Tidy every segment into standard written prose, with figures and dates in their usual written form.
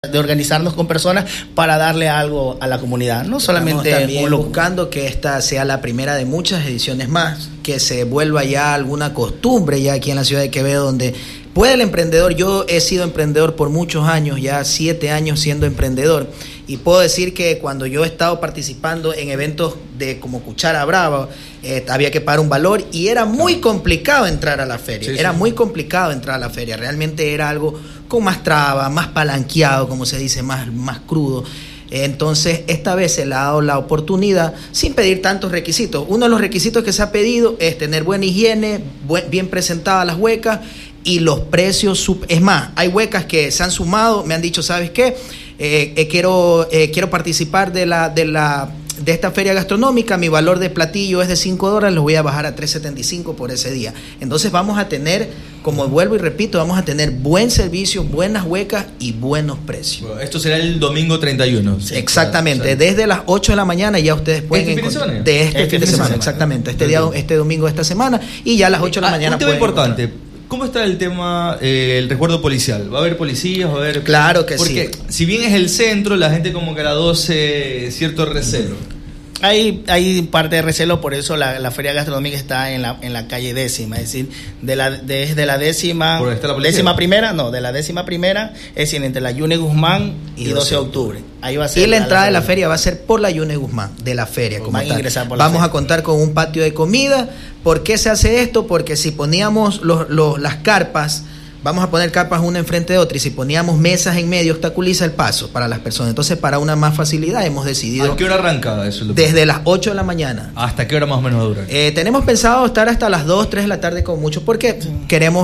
de organizarnos con personas para darle algo a la comunidad, no solamente estamos también buscando que esta sea la primera de muchas ediciones más, que se vuelva ya alguna costumbre ya aquí en la ciudad de Quevedo, donde puede el emprendedor. Yo he sido emprendedor por muchos años, ya 7 años siendo emprendedor, y puedo decir que cuando yo he estado participando en eventos de como Cuchara Brava, había que pagar un valor y era muy complicado entrar a la feria, muy complicado entrar a la feria, realmente era algo con más traba, más palanqueado, como se dice, más crudo. Entonces, esta vez se le ha dado la oportunidad sin pedir tantos requisitos. Uno de los requisitos que se ha pedido es tener buena higiene, bien presentadas las huecas y los precios. Es más, hay huecas que se han sumado, me han dicho, ¿sabes qué? Quiero participar de esta feria gastronómica, mi valor de platillo es de $5, lo voy a bajar a $3.75 por ese día. Entonces vamos a tener, como vuelvo y repito, vamos a tener buen servicio, buenas huecas y buenos precios. Bueno, esto será el domingo 31. Sí, exactamente, desde las 8 de la mañana ya ustedes pueden encontrar. De este fin de semana, exactamente, este domingo de esta semana, y ya a las 8 de la mañana. Un tema importante. ¿Cómo está el tema, el resguardo policial? ¿Va a haber policías? ¿Va a haber...? Claro que sí. Porque si bien es el centro, la gente como que a las 12 cierto recelo. Hay parte de recelo, por eso la feria gastronómica está en la calle 10ª, es decir, desde la décima primera, es decir, entre la Yune Guzmán y 12 de octubre. Ahí va a ser. Y la entrada de la feria va a ser por la Yune Guzmán, de la feria. Vamos a contar con un patio de comida. ¿Por qué se hace esto? Porque si poníamos las carpas, vamos a poner carpas una enfrente de otra, y si poníamos mesas en medio, obstaculiza el paso para las personas. Entonces, para una más facilidad, hemos decidido... ¿A qué hora arranca eso? Desde las 8 de la mañana. ¿Hasta qué hora más o menos dura? Tenemos pensado estar hasta las 2, 3 de la tarde con mucho, porque queremos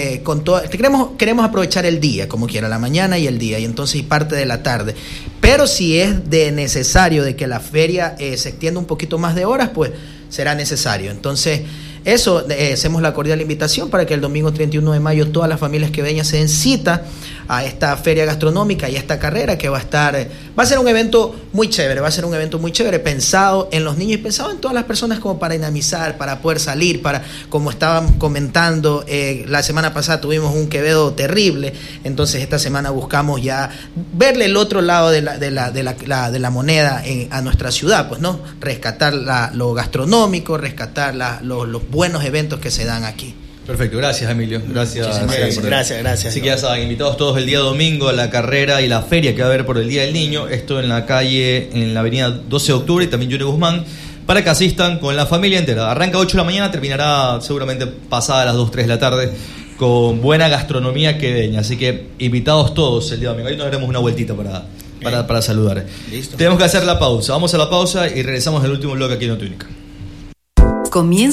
aprovechar el día, como quiera, la mañana y el día, y entonces parte de la tarde. Pero si es necesario de que la feria se extienda un poquito más de horas, pues será necesario. Entonces... Eso, hacemos la cordial invitación para que el domingo 31 de mayo todas las familias queveñas se den cita a esta feria gastronómica y a esta carrera que va a ser un evento muy chévere, pensado en los niños y pensado en todas las personas como para dinamizar, para poder salir, como estábamos comentando, la semana pasada tuvimos un Quevedo terrible, entonces esta semana buscamos ya verle el otro lado de la moneda a nuestra ciudad, pues no, rescatar lo gastronómico, rescatar los buenos eventos que se dan aquí. Perfecto, gracias Emilio. Gracias. Gracias. Así que ya saben, invitados todos el día domingo a la carrera y la feria que va a haber por el Día del Niño. Esto en la avenida 12 de octubre y también Yune Guzmán, para que asistan con la familia entera. Arranca a 8 de la mañana, terminará seguramente pasada las 2, 3 de la tarde, con buena gastronomía queveña. Así que invitados todos el día domingo. Ahí nos daremos una vueltita para saludar. Listo. Tenemos que hacer la pausa. Vamos a la pausa y regresamos al último bloque aquí en Notiúnica. Comienza